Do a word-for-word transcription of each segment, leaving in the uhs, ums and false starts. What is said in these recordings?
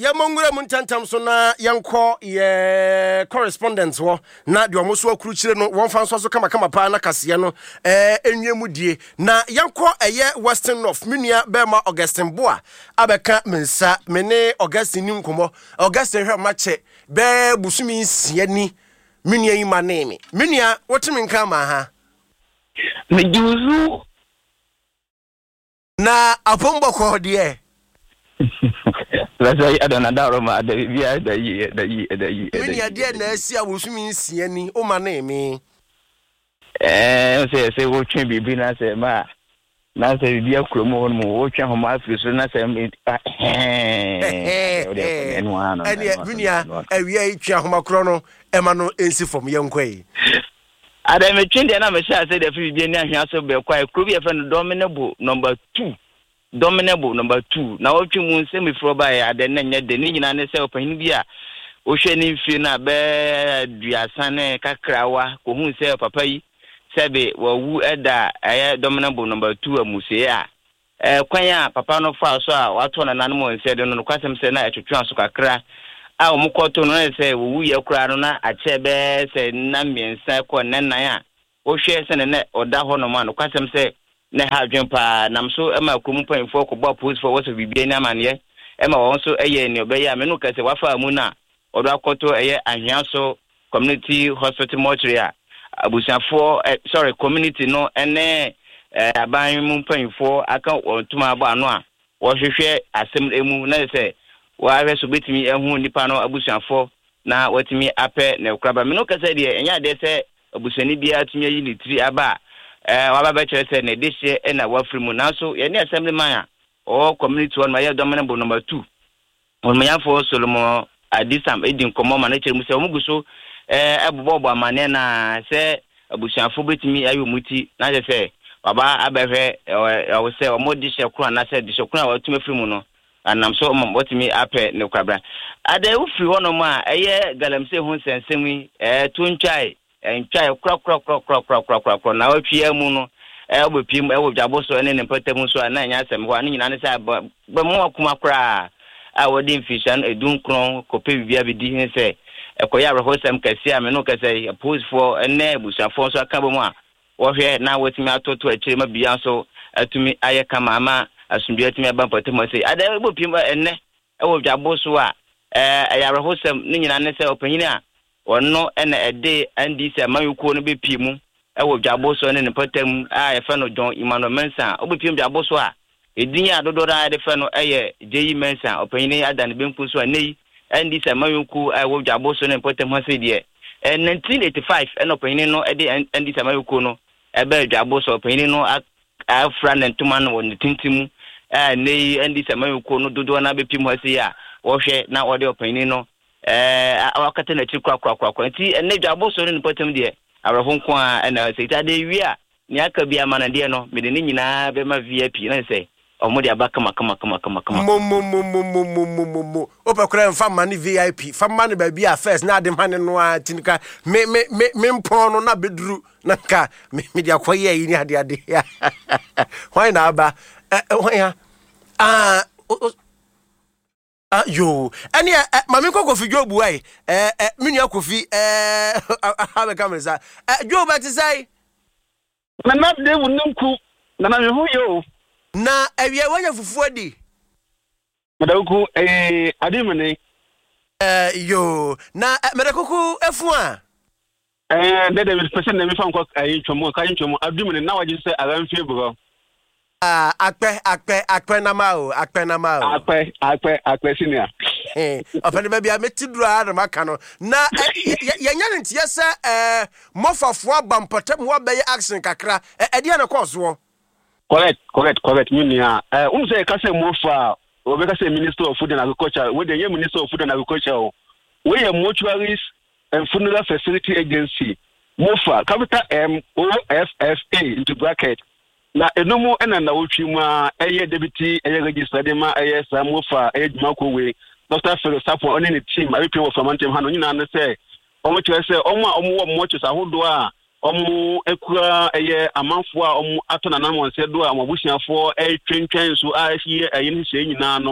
ya mongure mun tantam so na yanko ye correspondent wo na de omo so akuru chire no won fa so so kama kama pa na kase no eh enwemu die na yanko eye Western North menua Bema Augustine Boa abeka mensa mene Augustine ni nkomo Augustine hwe mache be busumi nsia ni menua yi maneme menua wotimi nka ma ha mejuzu na apombo ko de Let's say I don't know ma da bia da yi da yi da yi menua de na asi a busumi nsia ni o maneme eh say say wo twen bibi na say ma na say bia kromo won mo wo twen ho ma afiri so na say eh eh ene menua awia yi twen ho ma kro no e ma no ensi fom yenkwai ada me twen de na me sha say da fi bia ni ahia so be kwai kro bi e fa no dominable number two dominable number two na wo twen mu nsem fro ba ya ada na nya de ni nyina ne say opahin bia wo hwe ni fi na be duasane kakrawa ko hu say papa yi sebe wawu eda eh dominable number two amuse a eh kwanya papa no fa so a wato na nanom nse de no kwasem se na etwetwa so kakra a omukoto no se wawu ye kura no na achebe se na miensa ko nenan a wo hwe se ne oda ho no ma no kwasem se ne ha dwempa nam so e ma krum panfo ko bo post for waso bibia na mane e ma won so eye ne obeya me no kase wafa mu na odo akoto eye ahia so community hospital mortuary a abusiafo eh, sorry community no ene eh, aban mu panfo aka ontuma aba ano a wo hwehwe asem emu na se wa hwe so betimi ehu nipa no abusiafo na watimi ape na kraba me no kasa de enya de se abusiani bia tumi yi ni tri aba eh wa ba be chere se ne de hye na wafri mu na so ye ne assembly man a o community one ma ye dominable number two on ma yafo Solomon Adisam edin komo ma na chere mu se o muguso eh ebobo amane na se abusiafo betimi ayo muti na je se baba abehwe o se o modi hye na se de hye wa tumi firi mu no anam so mo botimi ape ne kwabra ada ufiri wono ma eye galamse hu sensemi eh tuntwai entwai kro kro kro kro kro kro kro na otwie mu no eh obepim e wo dwaboso ene ne patam so na nya asem ho ani nyina ne se ba mo akuma kra a wodi mfishan edun kron kope bibia bidi hin se ekoya rehosem kasi a me no kase pose for ene busuafo so aka bo mu a wo hwe na wotimi atoto akire ma bia so atumi aye kama ama asumbi atumi aba patam se ada obepim ene e wo dwaboso a eh ya rehosem ni nyina ne se opanyin a wonno ene ede andi se mayuko no bepimu e wo dwaboso ne ne patam a ye fa no John Emmanuel Mensa obepim dwaboso a edin ya dodora de fa no eye Jeyi Mensa opanyin adan benku so nei andi se mayuko e wo dwaboso ne patam ha se de nineteen eighty-five ene opanyin no ede andi se mayuko no e be dwaboso opanyin no afra ne ntuma no won tintimu eh nei andi se mayuko no dodo na bepimu ha se ya wo hwe na wo de opanyin no eh awakata na chikwa kwa kwa kwa nti ene dwaboso ne patam de awrafo nko a na se ita de wi a ni aka bia mana de no me de ni nyina be ma V I P na se omo de abaka maka maka maka maka mo mo mo mo mo mo mo mo opakura mfa mani V I P fa mani ba bia first na de mane no a tinika me me me mpon no na beduru na ka me me de akoye yi ni ade ade why na aba eh why ya ah Ah yo ani mami ko Kofi Jobu ai eh eh minu Kofi eh ha come say eh Jobu ati say na na de wunku na na me hu yo na awie wanya fufu adi madauku eh adimene eh yo na medakuku efu a eh de de person na me fa nko ayi twomo ka yin twomo adimene na waje say aranfie bro ah akpe akpe akpe na ma o akpe na ma o akpe akpe akpe senior eh opani ba bia metidru a na maka no na yenya ntia se eh mofafo abampotem ho be action kakra e dia na koso correct correct correct minia eh um say ka say mofa o be ka say Minister of Food and Agriculture we dey Minister of Food and Agriculture we are Mortuaries and Funeral Facility Agency mofa capital M O F F A into bracket na enomu ena na wotwima eye deputy eye register de ma eye samofa eye dwumako we Doctor Philip Sapo oni ne team abi pin wo from antem ha no nyina ne se omo kire se omo a omo wo mo chesa hodo a omo ekura eye amanfo a omo atona na mo nse do a mo busiafo eye twentwen so a hie eye ne hye nyina no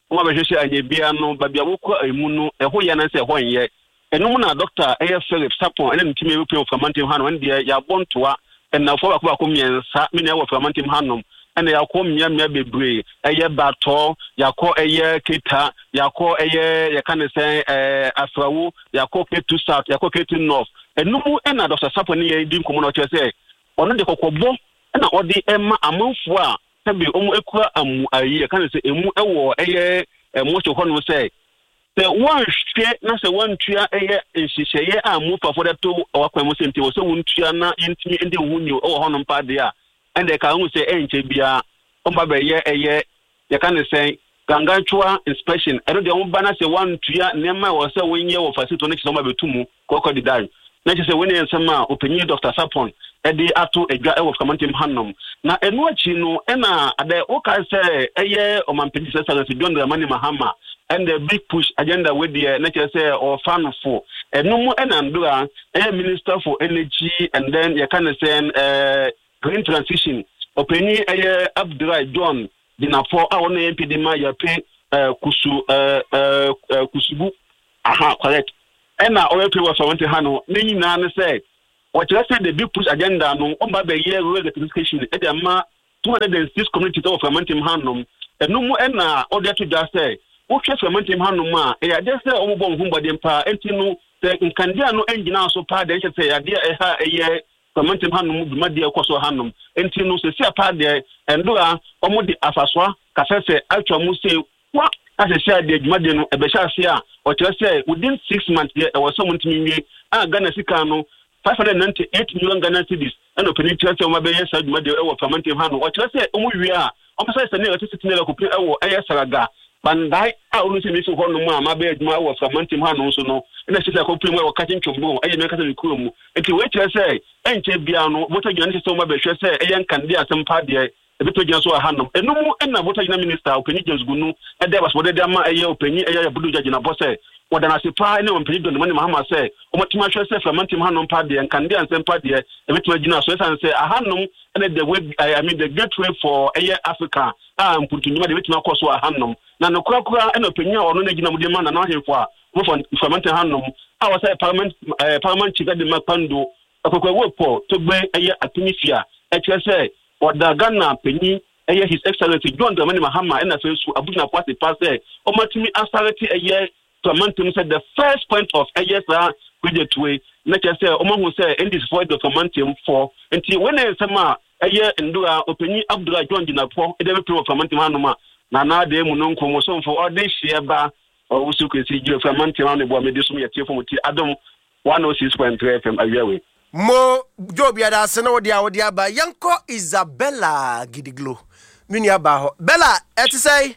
mo ba hwehwe anye bia no ba bia wokɔ emu no ɛho yɛ nan sɛ ɛho nyɛ ɛnum na doctor ɛyɛ Philip Sapon ɛna ntimi ewu pɛn framantim hanom ɛna deɛ ya bontoa ɛna fo ba ko ba ko miɛnsa me na ɛwɔ framantim hanom ɛna ya kɔ mmea mmea bebree ɛyɛ batɔ yakɔ ɛyɛ keta yakɔ ɛyɛ yɛ kan sɛ ɛɛ afrawo yakɔ ketu south yakɔ ketu north ɛnum ɛna doctor Sapon ne yɛ di nkɔmɔ na ɔkyerɛ sɛ ɔno de kɔkɔbɔ ɛna ɔde ɛma amanfo a sɛbi ɔmo ekura amu ayi yɛ kan sɛ emu ɛwɔ ɛyɛ ɛmo hɔ no sɛ sɛ wɔnhwɛ na sɛ wɔntua ɛyɛ nhyehyɛeɛ a mu fafo de to ɔkwan mu sɛnti wɔ sɛ wɔntua na yɛntumi ende ho nyo ɛwɔ hɔ no mpa de a ɛnde ka ho sɛ ɛnkyɛ bia ɔmba bɛyɛ ɛyɛ yɛka ne sɛ gangantoa inspection ɛno deɛ ɔmba na sɛ wɔntua nneɛma wɔ sɛ wɔnyɛ wɔ facility no kyerɛ ɔmba bɛtu mu kɔkɔ de dan na kyerɛ sɛ wɔne yɛ nsɛm a ɔpanyin Doctor Sapon ɛde ato adwa ɛwɔ framantim hanom na ɛno akyi no ɛna adɛ woka sɛ ɛyɛ ɔmampanyin sɛ sɛ John Dramani Mahama and the big push agenda with the nature say or fan for and no more and andura a minister for energy and then you can say uh green transition openi a Abdullah John dinafo a one M P D ma ya pay uh kusu uh uh kusubu aha correct and now all people was want to hano ni na say what you say the big push agenda no on ba be year electrification e dey ma two hundred six communities of Framantim Hanom and no more and na order to just say okay Framantim Hanom a e ya just say omo bon humbade mpa enti no the nkandia no engina so pa de say ya de e ha e Framantim Hanom dumade ekoso Hanom enti no se sia pa de endura omo de afaswa kasese atwa mu say wa asese de dumade no e be sha ase a o kire say within six months e was so muntimi nwie a Ghana sika no five hundred ninety-eight million Ghana cedis and opening church of my base of my Framantim Hanom or just say we are almost a near to sit near a Saraga Bandai I only see me for one my bed my was Framantim Hanom so no and I said I could play catching chumbo I make a room and to wait to say and Biano what again so my best say a young candia some party a bit of Janso Hanom and no more and what a minister opinion just gunu and there was what they are a opinion a blue judge in a boss what an asipra no mpedi do mani Mahama say o matima hwe say Framantim Hanom party and can dey ansem party e betima gina so say ahanom and the way I mean the gateway for air Africa ah mputunima de betima koso ahanom na no kura kura and opinion ono na gina mudema na no ahemfo a wo Framantim Hanom a was say parliament parliament chiga de Mapando akokwa wo po to gbe air atimifia e kire say oda Ghana penyi air his excellency John Dramani Mahama and aso abuna party pass say o matimi asareti air Framantim said the first point of A S R project way, not just say, Oman who say, in this void of Framantim for, until when there's some a year and do our opinion Abdullah John Dinapo, and every people of Framantim Hanoma, Nana de Munon Comoson for all this year bar, or also can see you Framantim on the board, maybe some year from Adam one oh six point three F M a year. Mo Jobia da Seno dia Odia ba Yanko Isabella Gidiglo. Minia Baho. Bella, et say.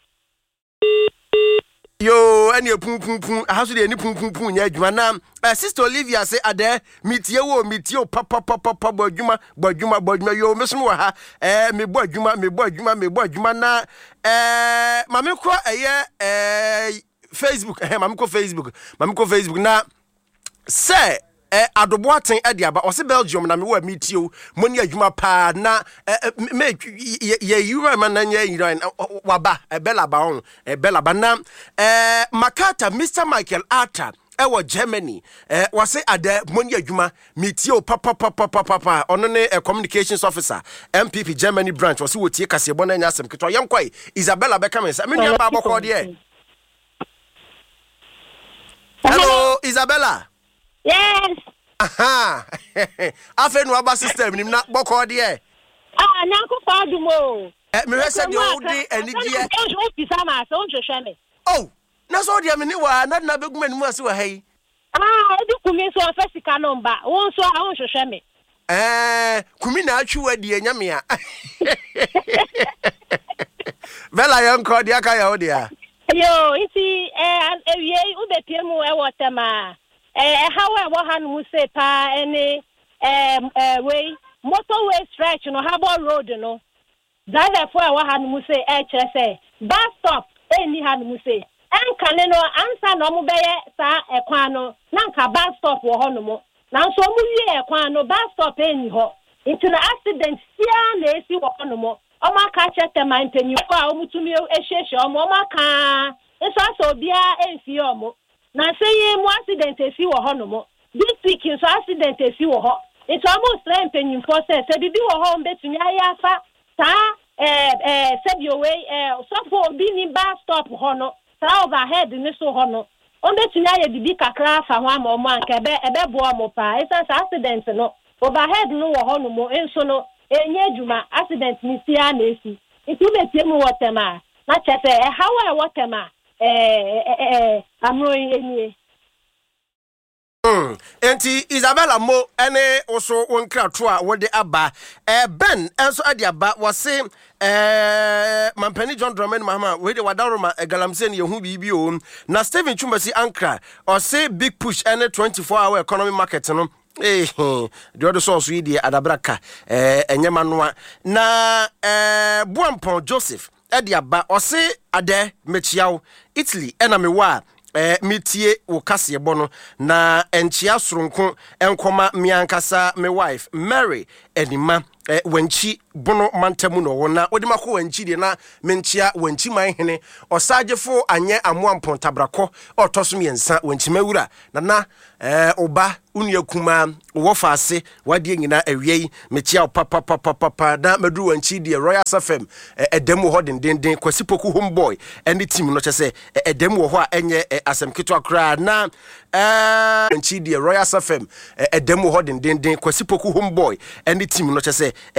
Yo, any pum pum pum, how should any pum pum pum, yeah, Jumana? Sister Olivia say, Ade, meet you, meet you, papa, papa, papa, boy, Juma, boy, Juma, boy, yo, Miss Moha, eh, me boy, Juma, me boy, Juma, me boy, Jumana, eh, Mamiko, eh, Facebook, eh, Mamiko Facebook, Mamiko Facebook, now, say, eh, adoboaten edia ba ose Belgium na me wa meet you money adwuma pa na me ye you man na nya waba e bella ba on e bella ba na eh Makata Mister Michael Arthur ewo Germany eh wase ade money adwuma meet you papa papa papa ono ne communications officer M P P Germany branch wase wotie kase bo na nya asem keto yem kwai Isabella be come say me nua ba bokọ de. Hello Isabella. Yes. Aha. Afa no aba system nim na bokọ de. Ah, nyanko fa dumo. Eh me hwese de o di anigye. O pisa ma so nhwehwe me. Oh, na so de me ni wa na na beguma ni mu ase wa hai. Ah, odi kumi so ofesika number. Won so a nhwehwe me. Eh, kumi na atwi wa di anyame a. Bella yanko de aka ya o de a. Yo, iti eh ewie ubepie mu e wotema. Eh how e wo han mu se pa ene eh way motorway stretch no Harbour Road no. Driver for e wo han mu se e kire se bus stop e ni han mu se. Enka ne no ansa no mu beye sa ekwan no na nka bus stop wo ho no mo. Na nso mu wie ekwan no bus stop e ni ho. Into the accident sia na esi wo ho no mo. ọma ka chete ma mpanyinfo a omutumi ehyehyɛ ọmụ ọma ka nso aso bia emfi ọmụ na sey mu accident esi wɔ hɔ no mo this week nso accident esi wɔ hɔ it's almost like mpanyinfo sɛ sɛ bibi wɔ hɔ mbetumi ayafa saa eh eh sebio we eh sofo obi ni bus stop hɔ no saa overhead ni so hɔ no ombetumi ayɛ bibi kakra fa ho ama ọmụ anka ebe ebe bo ọmụ pa esa accident no overhead no wɔ hɔ no mo enso no enye juma accident ni sia na esi itu betie mu wotema na chefe e hawa e wotema eh eh amro enie Mm. Enti Isabella Mo ene oso wonkrato a wode aba eh Ben enso ade aba wose eh Mampani John Drummond Mahama we de wadaroma galamse ne yehu bibi o na Stephen Chumbasi Ankra or say big push ene twenty-four hour economy market no eh the other source we de adabraka eh enyema noa na eh Buampon Joseph ade aba or say ade mechiawo Italy ena mewa eh mitie wo kase bono na enchia soronko enkoma miankasa me wife Mary Enima eh wanchi bono mantamu no wona odimako wanchi de na menchia wanchi manhene osagefo anye amoampon tabrako otoso miensa wanchi mawura na na eh oba unu akuma wo faase wadie nyina awiei mechia papa papa papa na madu wanchi de Royal F M edemu ho dendenden kwasipoku homeboy ene team no chese edemu ho a enye asem keto akra na eh wanchi de Royal F M edemu ho dendenden kwasipoku homeboy ene team no chese